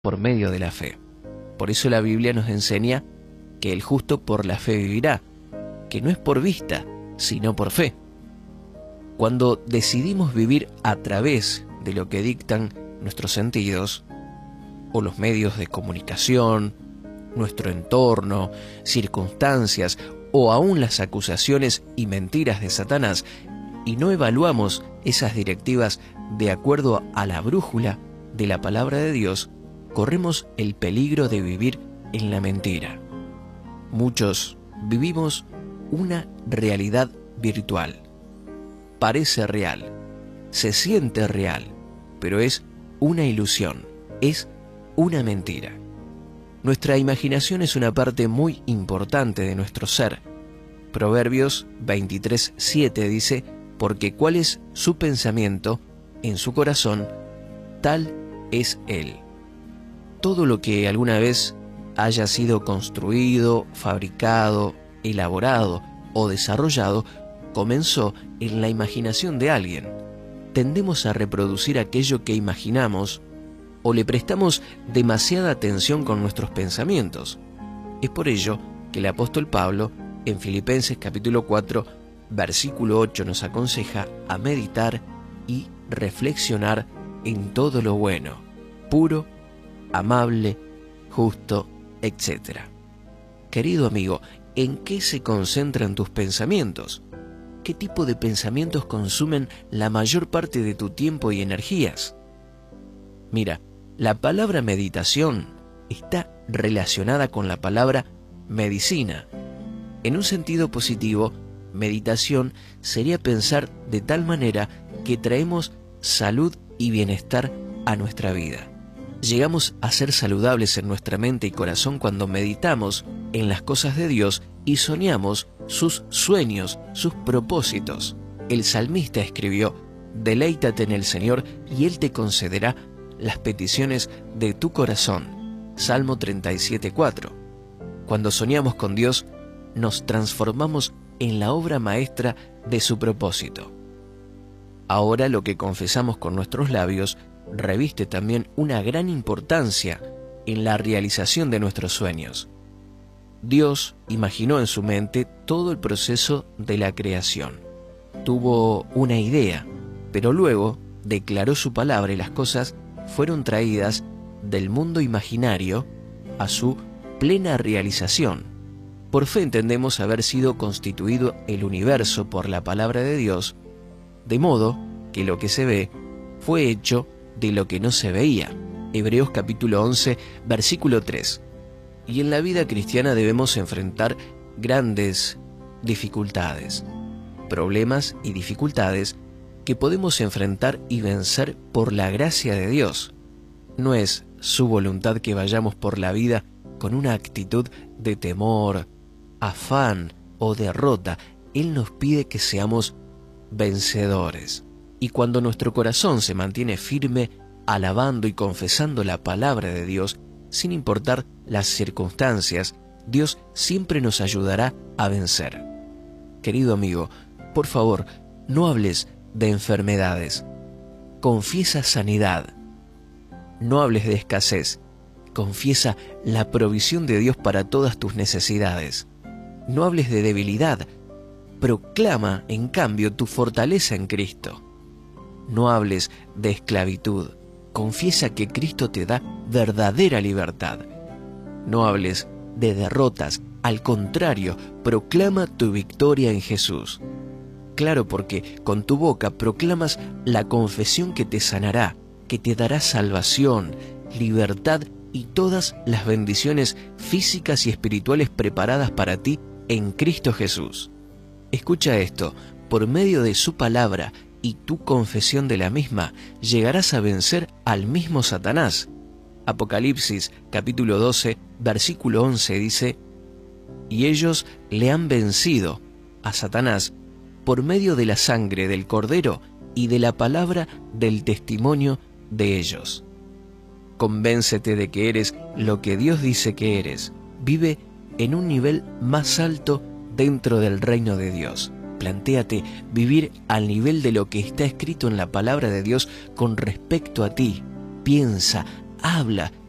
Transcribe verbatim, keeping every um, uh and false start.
por medio de la fe. Por eso la Biblia nos enseña que el justo por la fe vivirá, que no es por vista, sino por fe. Cuando decidimos vivir a través de lo que dictan nuestros sentidos, o los medios de comunicación, nuestro entorno, circunstancias, o aún las acusaciones y mentiras de Satanás, y no evaluamos esas directivas de acuerdo a la brújula de la palabra de Dios, corremos el peligro de vivir en la mentira. Muchos vivimos una realidad virtual. Parece real, se siente real, pero es una ilusión, es una mentira. Nuestra imaginación es una parte muy importante de nuestro ser. Proverbios veintitrés siete dice: porque cuál es su pensamiento en su corazón, tal es él. Todo lo que alguna vez haya sido construido, fabricado, elaborado o desarrollado comenzó en la imaginación de alguien. Tendemos a reproducir aquello que imaginamos o le prestamos demasiada atención con nuestros pensamientos. Es por ello que el apóstol Pablo, en Filipenses capítulo cuatro, versículo ocho, nos aconseja a meditar y reflexionar en todo lo bueno, puro, amable, justo, etcétera. Querido amigo, ¿en qué se concentran tus pensamientos? ¿Qué tipo de pensamientos consumen la mayor parte de tu tiempo y energías? Mira, la palabra meditación está relacionada con la palabra medicina. En un sentido positivo, meditación sería pensar de tal manera que traemos salud y bienestar a nuestra vida. Llegamos a ser saludables en nuestra mente y corazón cuando meditamos en las cosas de Dios y soñamos sus sueños, sus propósitos. El salmista escribió: deleítate en el Señor y Él te concederá las peticiones de tu corazón. Salmo treinta y siete cuatro. Cuando soñamos con Dios, nos transformamos en la obra maestra de su propósito. Ahora lo que confesamos con nuestros labios reviste también una gran importancia en la realización de nuestros sueños. Dios imaginó en su mente todo el proceso de la creación. Tuvo una idea, pero luego declaró su palabra y las cosas fueron traídas del mundo imaginario a su plena realización. Por fe entendemos haber sido constituido el universo por la palabra de Dios, de modo que lo que se ve fue hecho de lo que no se veía. Hebreos capítulo once, versículo tres. Y en la vida cristiana debemos enfrentar grandes dificultades, problemas y dificultades que podemos enfrentar y vencer por la gracia de Dios. No es su voluntad que vayamos por la vida con una actitud de temor, afán o derrota. Él nos pide que seamos vencedores. Y cuando nuestro corazón se mantiene firme, alabando y confesando la palabra de Dios, sin importar las circunstancias, Dios siempre nos ayudará a vencer. Querido amigo, por favor, no hables de enfermedades. Confiesa sanidad. No hables de escasez. Confiesa la provisión de Dios para todas tus necesidades. No hables de debilidad. Proclama, en cambio, tu fortaleza en Cristo. No hables de esclavitud. Confiesa que Cristo te da verdadera libertad. No hables de derrotas. Al contrario, proclama tu victoria en Jesús. Claro, porque con tu boca proclamas la confesión que te sanará, que te dará salvación, libertad y todas las bendiciones físicas y espirituales preparadas para ti en Cristo Jesús. Escucha esto: por medio de su palabra y tu confesión de la misma, llegarás a vencer al mismo Satanás. Apocalipsis capítulo doce, versículo once dice: y ellos le han vencido a Satanás por medio de la sangre del Cordero y de la palabra del testimonio de ellos. Convéncete de que eres lo que Dios dice que eres. Vive en un nivel más alto dentro del reino de Dios. Plantéate vivir al nivel de lo que está escrito en la palabra de Dios con respecto a ti. Piensa, habla